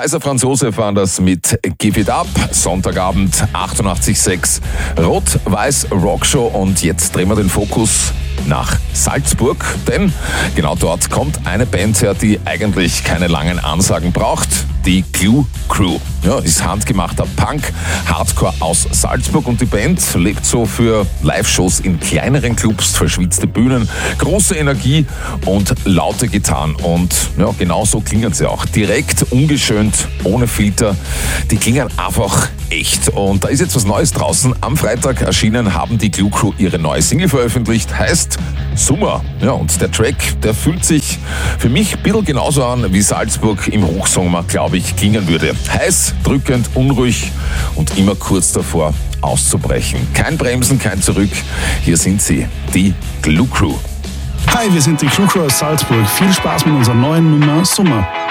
Kaiser Franz Josef waren das mit Give It Up, Sonntagabend 88.6 Rot-Weiß Rockshow und jetzt drehen wir den Fokus nach Salzburg, denn genau dort kommt eine Band her, die eigentlich keine langen Ansagen braucht, die Glue Crew. Ja, ist handgemachter Punk, Hardcore aus Salzburg und die Band lebt so für Live-Shows in kleineren Clubs, verschwitzte Bühnen, große Energie und laute Gitarren und ja, genau so klingen sie auch. Direkt, ungeschönt, ohne Filter, die klingen einfach echt. Und da ist jetzt was Neues draußen. Am Freitag erschienen haben die Glue Crew ihre neue Single veröffentlicht, heißt Summer. Ja, und der Track, der fühlt sich für mich ein bisschen genauso an, wie Salzburg im Hochsommer, glaube ich, klingen würde. Heiß, drückend, unruhig und immer kurz davor auszubrechen. Kein Bremsen, kein Zurück. Hier sind sie, die Glue Crew. Hi, wir sind die Glue Crew aus Salzburg. Viel Spaß mit unserer neuen Nummer Summer.